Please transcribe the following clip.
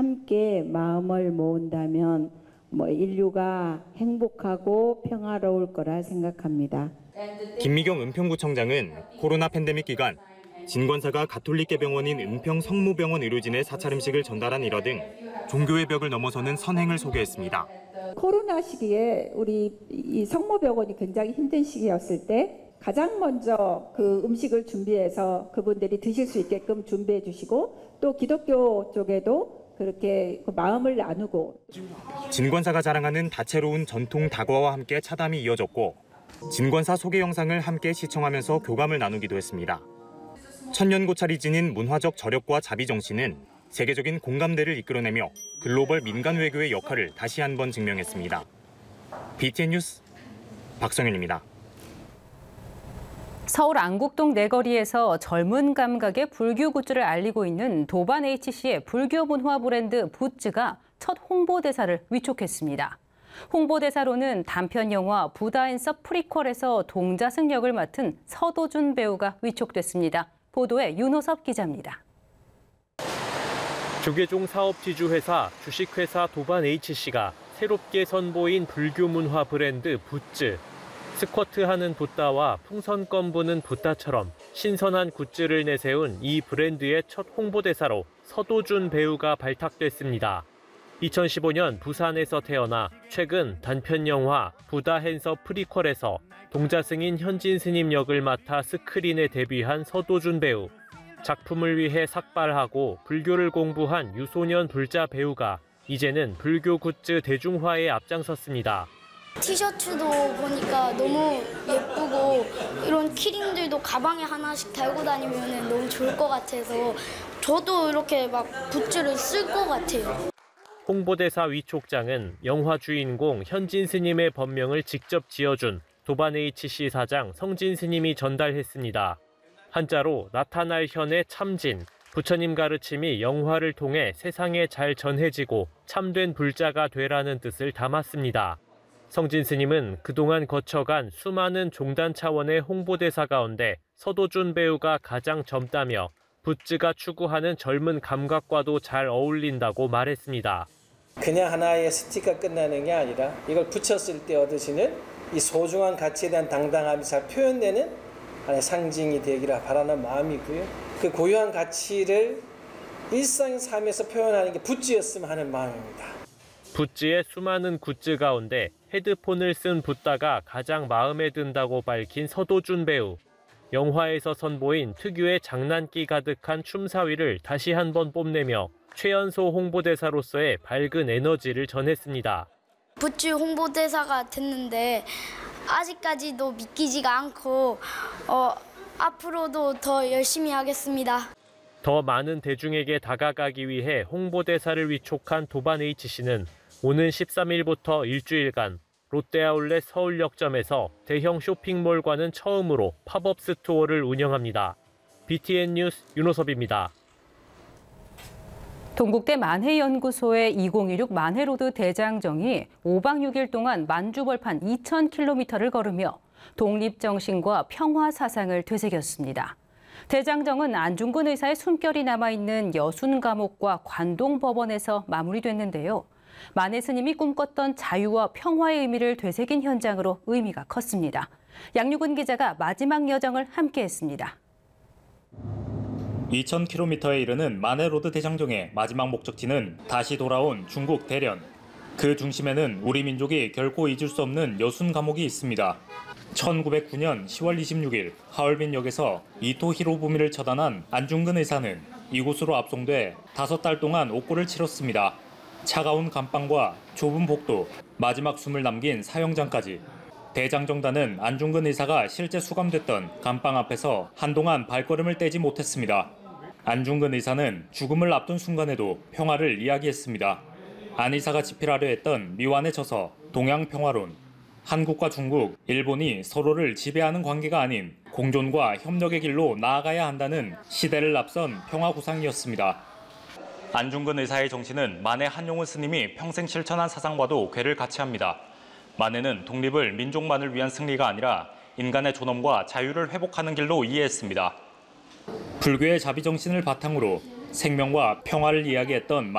함께 마음을 모은다면 인류가 행복하고 평화로울 거라 생각합니다. 김미경 은평구청장은 코로나 팬데믹 기간 진권사가 가톨릭계 병원인 은평 성모병원 의료진의 사찰 음식을 전달한 일화 등 종교의 벽을 넘어서는 선행을 소개했습니다. 코로나 시기에 우리 이 성모병원이 굉장히 힘든 시기였을 때 가장 먼저 그 음식을 준비해서 그분들이 드실 수 있게끔 준비해 주시고 또 기독교 쪽에도 그렇게 마음을 나누고. 진권사가 자랑하는 다채로운 전통 다과와 함께 차담이 이어졌고 진권사 소개 영상을 함께 시청하면서 교감을 나누기도 했습니다. 천년고찰이 지닌 문화적 저력과 자비 정신은 세계적인 공감대를 이끌어내며 글로벌 민간 외교의 역할을 다시 한번 증명했습니다. BTN 뉴스 박성윤입니다. 서울 안국동 내거리에서 젊은 감각의 불교 굿즈를 알리고 있는 도반 HC의 불교 문화 브랜드 붓즈가 첫 홍보대사를 위촉했습니다. 홍보대사로는 단편 영화 부다 앤 서 프리퀄에서 동자승 역을 맡은 서도준 배우가 위촉됐습니다. 보도에 윤호섭 기자입니다. 조계종 사업지주회사 주식회사 도반 HC가 새롭게 선보인 불교 문화 브랜드 붓즈. 스쿼트하는 붓다와 풍선껌 부는 붓다처럼 신선한 굿즈를 내세운 이 브랜드의 첫 홍보대사로 서도준 배우가 발탁됐습니다. 2015년 부산에서 태어나 최근 단편 영화 부다 앤 서 프리퀄에서 동자승인 현진 스님 역을 맡아 스크린에 데뷔한 서도준 배우. 작품을 위해 삭발하고 불교를 공부한 유소년 불자 배우가 이제는 불교 굿즈 대중화에 앞장섰습니다. 티셔츠도 보니까 너무 예쁘고 이런 키링들도 가방에 하나씩 달고 다니면 너무 좋을 것 같아서 저도 이렇게 막 굿즈를 쓸 것 같아요. 홍보대사 위촉장은 영화 주인공 현진 스님의 법명을 직접 지어준 도반 HC 사장 성진 스님이 전달했습니다. 한자로 나타날 현의 참진, 부처님 가르침이 영화를 통해 세상에 잘 전해지고 참된 불자가 되라는 뜻을 담았습니다. 성진 스님은 그동안 거쳐간 수많은 종단 차원의 홍보대사 가운데 서도준 배우가 가장 젊다며 붓즈가 추구하는 젊은 감각과도 잘 어울린다고 말했습니다. 그냥 하나의 스티커 끝나는 게 아니라 이걸 붙였을 때 얻으시는 이 소중한 가치에 대한 당당함이 잘 표현되는 하나의 상징이 되기를 바라는 마음이고요. 그 고유한 가치를 일상 삶에서 표현하는 게 붓즈였으면 하는 마음입니다. 붓즈의 수많은 굿즈 가운데 헤드폰을 쓴 붓다가 가장 마음에 든다고 밝힌 서도준 배우. 영화에서 선보인 특유의 장난기 가득한 춤사위를 다시 한번 뽐내며 최연소 홍보대사로서의 밝은 에너지를 전했습니다. 붓즈 홍보대사가 됐는데 아직까지도 믿기지가 않고 앞으로도 더 열심히 하겠습니다. 더 많은 대중에게 다가가기 위해 홍보대사를 위촉한 도반 HC는 오는 13일부터 일주일간 롯데아울렛 서울역점에서 대형 쇼핑몰과는 처음으로 팝업 스토어를 운영합니다. BTN 뉴스 윤호섭입니다. 동국대 만해연구소의 2016 만해로드 대장정이 5박 6일 동안 만주벌판 2,000km를 걸으며 독립정신과 평화사상을 되새겼습니다. 대장정은 안중근 의사의 숨결이 남아있는 여순감옥과 관동법원에서 마무리됐는데요. 만해 스님이 꿈꿨던 자유와 평화의 의미를 되새긴 현장으로 의미가 컸습니다. 양유근 기자가 마지막 여정을 함께했습니다. 2,000km에 이르는 만해로드 대장정의 마지막 목적지는 다시 돌아온 중국 대련. 그 중심에는 우리 민족이 결코 잊을 수 없는 여순 감옥이 있습니다. 1909년 10월 26일 하얼빈역에서 이토 히로부미를 처단한 안중근 의사는 이곳으로 압송돼 5달 동안 옥고를 치렀습니다. 차가운 감방과 좁은 복도, 마지막 숨을 남긴 사형장까지. 대장정단은 안중근 의사가 실제 수감됐던 감방 앞에서 한동안 발걸음을 떼지 못했습니다. 안중근 의사는 죽음을 앞둔 순간에도 평화를 이야기했습니다. 안 의사가 집필하려 했던 미완의 저서 동양평화론. 한국과 중국, 일본이 서로를 지배하는 관계가 아닌 공존과 협력의 길로 나아가야 한다는 시대를 앞선 평화 구상이었습니다. 안중근 의사의 정신은 만해 한용운 스님이 평생 실천한 사상과도 궤를 같이 합니다. 만해는 독립을 민족만을 위한 승리가 아니라 인간의 존엄과 자유를 회복하는 길로 이해했습니다. 불교의 자비 정신을 바탕으로 생명과 평화를 이야기했던